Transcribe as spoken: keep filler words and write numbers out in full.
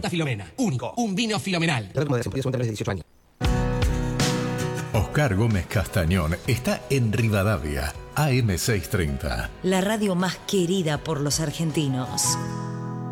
Fruta Filomena. Único. Un vino filomenal. dieciocho años. Oscar Gómez Castañón está en Rivadavia, A M seiscientos treinta. La radio más querida por los argentinos.